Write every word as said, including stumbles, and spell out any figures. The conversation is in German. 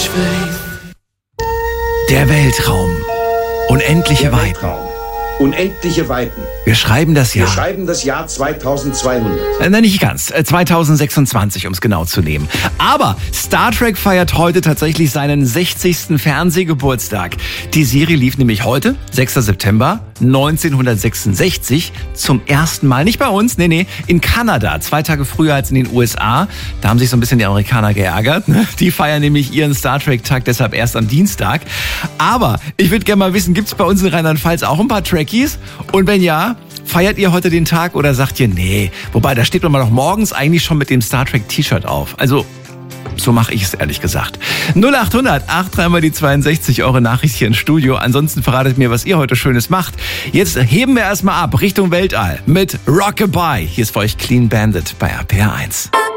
Der Weltraum. Unendliche Weiten. Weltraum. Unendliche Weiten. Wir schreiben das Jahr. Wir schreiben das Jahr zweitausendzweihundert. Äh, nein, nicht ganz. Äh, zweitausendsechsundzwanzig, um es genau zu nehmen. Aber Star Trek feiert heute tatsächlich seinen sechzigsten Fernsehgeburtstag. Die Serie lief nämlich heute, sechster September neunzehnhundertsechsundsechzig, zum ersten Mal. Nicht bei uns, nee, nee, in Kanada. Zwei Tage früher als in den U S A. Da haben sich so ein bisschen die Amerikaner geärgert. Ne? Die feiern nämlich ihren Star Trek-Tag deshalb erst am Dienstag. Aber ich würde gerne mal wissen, gibt es bei uns in Rheinland-Pfalz auch ein paar Trekkies? Und wenn ja, feiert ihr heute den Tag oder sagt ihr, nee? Wobei, da steht man mal doch morgens eigentlich schon mit dem Star Trek T-Shirt auf. Also, so mache ich es ehrlich gesagt. null acht hundert, acht drei mal die zweiundsechzig, eure Nachricht hier im Studio. Ansonsten verratet mir, was ihr heute Schönes macht. Jetzt heben wir erstmal ab Richtung Weltall mit Rockabye. Hier ist für euch Clean Bandit bei R P R eins.